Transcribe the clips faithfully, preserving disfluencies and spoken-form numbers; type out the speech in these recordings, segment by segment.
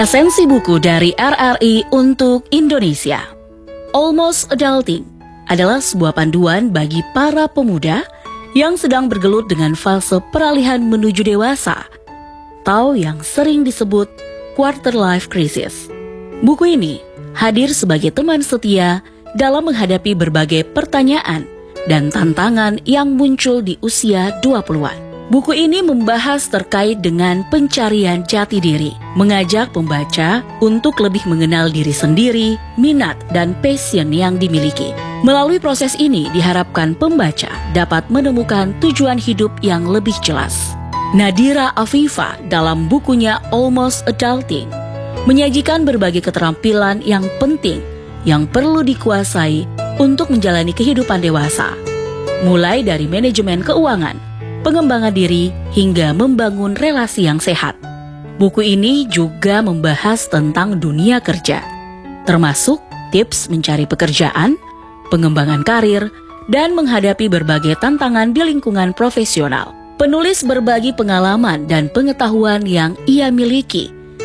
Esensi buku dari R R I untuk Indonesia. Almost Adulting adalah sebuah panduan bagi para pemuda yang sedang bergelut dengan fase peralihan menuju dewasa, atau yang sering disebut quarter life crisis. Buku ini hadir sebagai teman setia dalam menghadapi berbagai pertanyaan dan tantangan yang muncul di usia dua puluhan. Buku ini membahas terkait dengan pencarian jati diri, mengajak pembaca untuk lebih mengenal diri sendiri, minat dan passion yang dimiliki. Melalui proses ini diharapkan pembaca dapat menemukan tujuan hidup yang lebih jelas. Nadira Afifa dalam bukunya Almost Adulting menyajikan berbagai keterampilan yang penting yang perlu dikuasai untuk menjalani kehidupan dewasa, mulai dari manajemen keuangan, pengembangan diri, hingga membangun relasi yang sehat. Buku ini juga membahas tentang dunia kerja, termasuk tips mencari pekerjaan, pengembangan karir, dan menghadapi berbagai tantangan di lingkungan profesional. Penulis berbagi pengalaman dan pengetahuan yang ia miliki,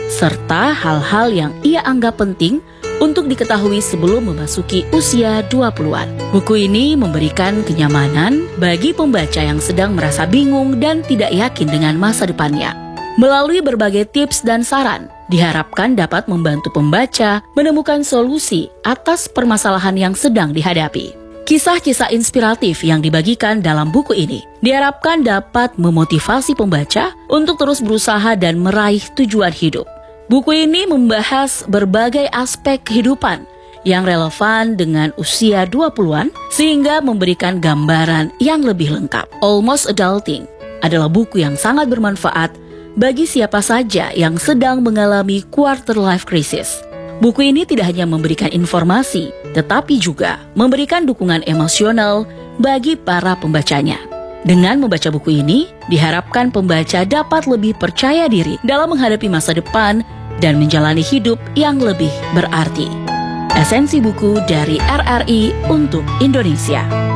serta hal-hal yang ia anggap penting untuk diketahui sebelum memasuki usia dua puluhan. Buku ini memberikan kenyamanan bagi pembaca yang sedang merasa bingung dan tidak yakin dengan masa depannya. Melalui berbagai tips dan saran, diharapkan dapat membantu pembaca menemukan solusi atas permasalahan yang sedang dihadapi. Kisah-kisah inspiratif yang dibagikan dalam buku ini diharapkan dapat memotivasi pembaca untuk terus berusaha dan meraih tujuan hidup. Buku ini membahas berbagai aspek kehidupan yang relevan dengan usia dua puluhan sehingga memberikan gambaran yang lebih lengkap. Almost Adulting adalah buku yang sangat bermanfaat bagi siapa saja yang sedang mengalami quarter life crisis. Buku ini tidak hanya memberikan informasi, tetapi juga memberikan dukungan emosional bagi para pembacanya. Dengan membaca buku ini, diharapkan pembaca dapat lebih percaya diri dalam menghadapi masa depan dan menjalani hidup yang lebih berarti. Esensi buku dari R R I untuk Indonesia.